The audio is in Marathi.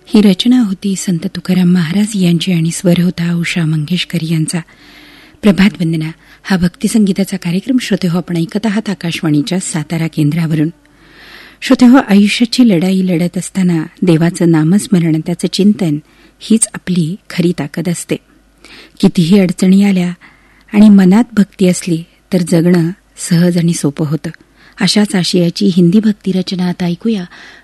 ही रचना होती संत तुकाराम महाराज यांची आणि स्वर होता उषा मंगेशकर यांचा. प्रभात वंदना हा भक्तिसंगीताचा कार्यक्रम श्रोतेहो आपण ऐकत आहात आकाशवाणीच्या सातारा केंद्रावरून. श्रोतेहो, आयुष्याची लढाई लढत असताना देवाचं नामस्मरण, त्याचं चिंतन हीच आपली खरी ताकद असते. कितीही अडचणी आल्या आणि मनात भक्ती असली तर जगणं सहज आणि सोपं होतं. अशाच आशयाची हिंदी भक्ती रचना आता ऐकूया.